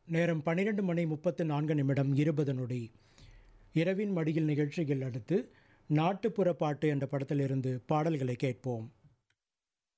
நேரம் 12:34 இரவின் மடியில் நிகழ்ச்சியில் அடுத்து நாட்டுப்புற பாட்டு என்ற படத்திலிருந்து பாடல்களை கேட்போம்.